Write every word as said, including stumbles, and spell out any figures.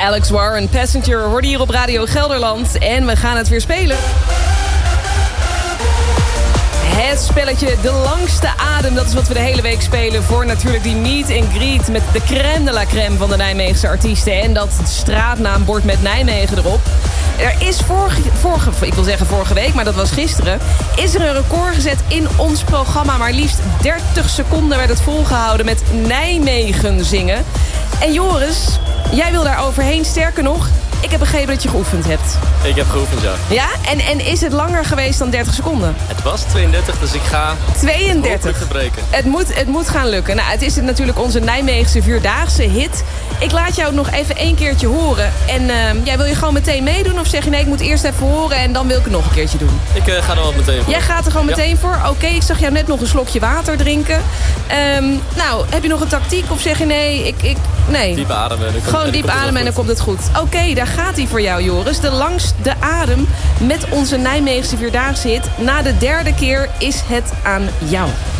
Alex Warren, Passenger, hoorde hier op Radio Gelderland. En we gaan het weer spelen. Het spelletje De Langste Adem, dat is wat we de hele week spelen... voor natuurlijk die meet and greet met de crème de la crème van de Nijmeegse artiesten... en dat straatnaambord met Nijmegen erop. Er is vorige, vorige, ik wil zeggen vorige week, maar dat was gisteren... is er een record gezet in ons programma. Maar liefst dertig seconden werd het volgehouden met Nijmegen zingen. En Joris, jij wil daar overheen, sterker nog... ik heb begrepen dat je geoefend hebt. Ik heb geoefend, ja. Ja? En, en is het langer geweest dan dertig seconden? Het was tweeëndertig, dus ik ga tweeëndertig. het breken. Het moet, het moet gaan lukken. Nou, het is natuurlijk onze Nijmeegse Vierdaagse hit. Ik laat jou nog even één keertje horen. En uh, jij wil je gewoon meteen meedoen? Of zeg je nee, ik moet eerst even horen en dan wil ik het nog een keertje doen? Ik uh, ga er wel meteen voor. Jij gaat er gewoon meteen ja. voor? Oké, okay, ik zag jou net nog een slokje water drinken. Um, nou, heb je nog een tactiek of zeg je nee? Ik, ik, nee. Diep ademen. Gewoon diep ademen en dan komt het goed. Oké, okay, daar gaat hij voor jou, Joris. De Langste Adem met onze Nijmeegse Vierdaagse hit. Na de derde keer is het aan jou.